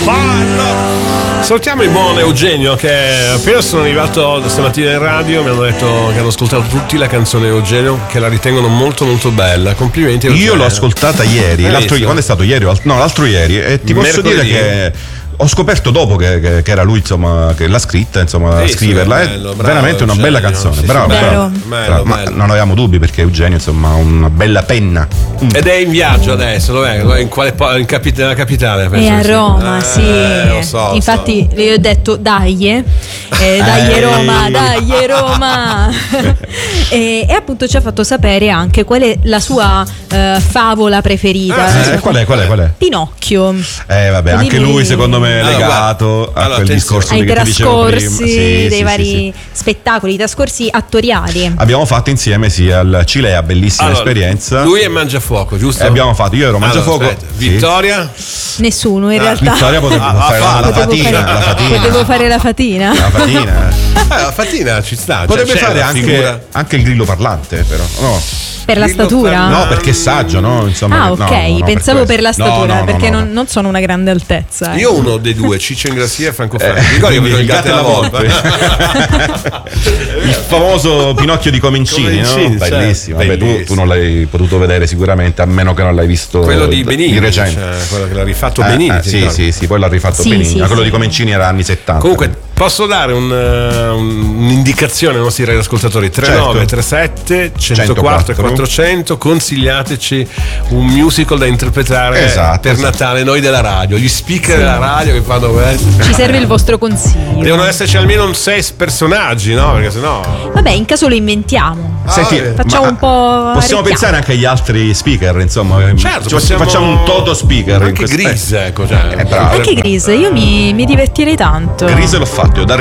Salutiamo il buon Eugenio, che appena sono arrivato stamattina in radio mi hanno detto che hanno ascoltato tutti la canzone Eugenio, che la ritengono molto molto bella. Complimenti Eugenio. Io l'ho ascoltata ieri, quando è stato ieri? No, l'altro ieri, e ti posso dire che ho scoperto dopo che era lui, insomma, che l'ha scritta, insomma, a scriverla. Bello, bravo, veramente una Eugenio, bella canzone. sì, Bravo. bello. Non avevamo dubbi, perché Eugenio, insomma, ha una bella penna. Ed è in viaggio adesso, dov'è? Nella capitale? È a Roma, sì. Lo so. Infatti le ho detto dai Roma. E appunto ci ha fatto sapere anche qual è la sua favola preferita. Qual è? Pinocchio. Vabbè, anche lui secondo me è legato a quel discorso ai che ti dicevo prima. trascorsi dei vari spettacoli, trascorsi attoriali. Abbiamo fatto insieme al Cilea, bellissima esperienza. Lui è Mangiafoco, giusto? Io ero Mangiafoco. Vittoria? Nessuno in realtà. Vittoria potevo fare la fatina. Potevo fare la fatina. La fatina ci sta. Potrebbe fare anche il grillo parlante, però. No. Per la statura? No, perché è saggio, no? Insomma, ok, pensavo per la statura, perché no. Non sono una grande altezza. Io uno dei due, Ciccio Ingrassia e Franco Ferri. Ricordi che vedo il gatto e la volpe. Il famoso Pinocchio di Comencini, no? Bellissimo. Vabbè, tu non l'hai potuto vedere sicuramente, a meno che non l'hai visto. Quello di Benini, di recente. quello che l'ha rifatto Benini. Sì, poi l'ha rifatto Benini. Ma quello di Comencini era anni 70. Comunque, posso dare un'indicazione ai nostri radioascoltatori? 3937 104 400, consigliateci un musical da interpretare per Natale, noi della radio, gli speaker della radio che fanno questo. Ci serve il vostro consiglio. Devono esserci almeno 6 personaggi, no? Perché sennò. Vabbè, in caso lo inventiamo. Senti, facciamo un po'. Possiamo pensare anche agli altri speaker, insomma. Certo, facciamo un toto speaker. Anche Gris, ecco. Anche Gris, io mi divertirei tanto. Gris l'ho fatto.